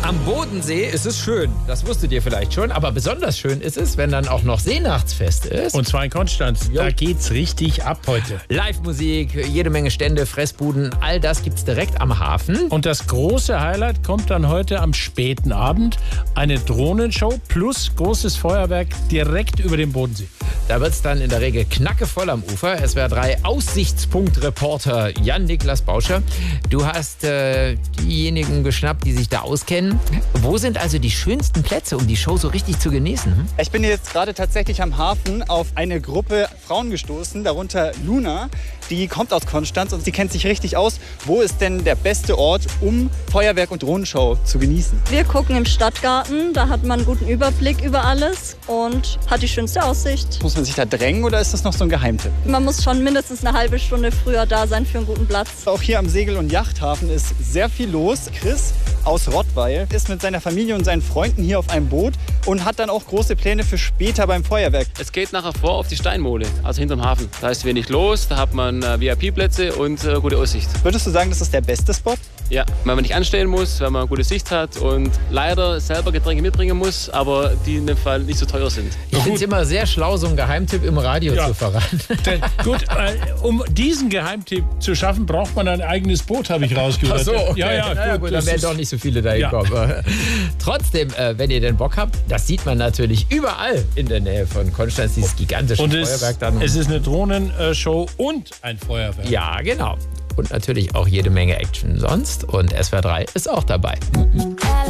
Am Bodensee ist es schön, das wusstet ihr vielleicht schon, aber besonders schön ist es, wenn dann auch noch Seenachtsfest ist. Und zwar in Konstanz, da geht's richtig ab heute. Live-Musik, jede Menge Stände, Fressbuden, all das gibt's direkt am Hafen. Und das große Highlight kommt dann heute am späten Abend. Eine Drohnenshow plus großes Feuerwerk direkt über dem Bodensee. Da wird's dann in der Regel knackevoll am Ufer. SWR 3 Aussichtspunkt-Reporter Jan-Niklas Bauscher. Du hast diejenigen geschnappt, die sich da auskennen. Wo sind also die schönsten Plätze, um die Show so richtig zu genießen? Ich bin jetzt gerade tatsächlich am Hafen auf eine Gruppe Frauen gestoßen, darunter Luna. Die kommt aus Konstanz und sie kennt sich richtig aus. Wo ist denn der beste Ort, um Feuerwerk und Drohnenshow zu genießen? Wir gucken im Stadtgarten, da hat man einen guten Überblick über alles und hat die schönste Aussicht. Muss man sich da drängen oder ist das noch so ein Geheimtipp? Man muss schon mindestens eine halbe Stunde früher da sein für einen guten Platz. Auch hier am Segel- und Yachthafen ist sehr viel los. Chris aus Rottweil ist mit seiner Familie und seinen Freunden hier auf einem Boot und hat dann auch große Pläne für später beim Feuerwerk. Es geht nachher vor auf die Steinmole, also hinterm Hafen. Da ist wenig los, da hat man VIP-Plätze und gute Aussicht. Würdest du sagen, das ist der beste Spot? Ja, weil man nicht anstehen muss, weil man eine gute Sicht hat und leider selber Getränke mitbringen muss, aber die in dem Fall nicht so teuer sind. Ich finde es immer sehr schlau, so einen Geheimtipp im Radio zu verraten. Gut, um diesen Geheimtipp zu schaffen, braucht man ein eigenes Boot, habe ich rausgehört. Ach so, okay. Ja, gut, dann werden doch nicht so viele da hinkommen. Trotzdem, wenn ihr den Bock habt, das sieht man natürlich überall in der Nähe von Konstanz, dieses gigantische Feuerwerk dann. Es ist eine Drohnenshow und ein Feuerwerk. Ja, genau. Und natürlich auch jede Menge Action sonst. Und SWR 3 ist auch dabei.